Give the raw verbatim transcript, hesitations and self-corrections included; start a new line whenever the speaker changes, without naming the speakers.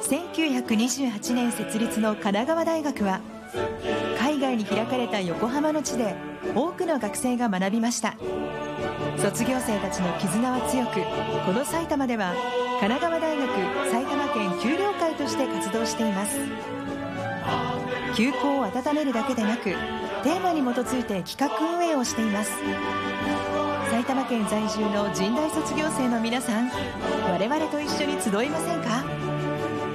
せんきゅうひゃくにじゅうはちねん設立の神奈川大学は、海外に開かれた横浜の地で多くの学生が学びました。卒業生たちの絆は強く、この埼玉では神奈川大学埼玉県丘陵会として活動しています。休校を温めるだけでなく、テーマに基づいて企画運営をしています。埼玉県在住の神大卒業生の皆さん、我々と一緒に集いませんか？